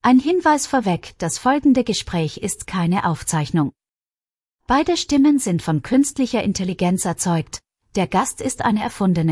Ein Hinweis vorweg, das folgende Gespräch ist keine Aufzeichnung. Beide Stimmen sind von künstlicher Intelligenz erzeugt. Der Gast ist eine erfundene